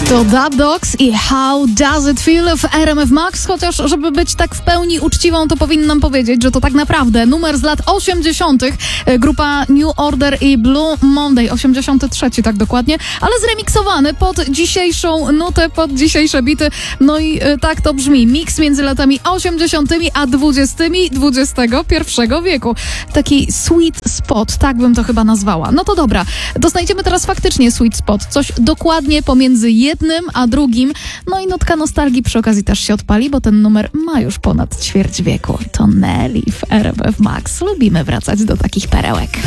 To That Dogs i How Does It Feel w RMF Max, chociaż żeby być tak w pełni uczciwą, to powinnam powiedzieć, że to tak naprawdę numer z lat 80. Grupa New Order i Blue Monday, 83 tak dokładnie, ale zremiksowany pod dzisiejszą nutę, pod dzisiejsze bity. No i tak to brzmi. Miks między latami 80. a 20. XXI wieku. Taki sweet spot, tak bym to chyba nazwała. No to dobra, to znajdziemy teraz faktycznie sweet spot. Coś dokładnie pomiędzy jednym a drugim. No i nutka nostalgii przy okazji też się odpali, bo ten numer ma już ponad ćwierć wieku. To Nelly w RMF Max. Lubimy wracać do takich perełek.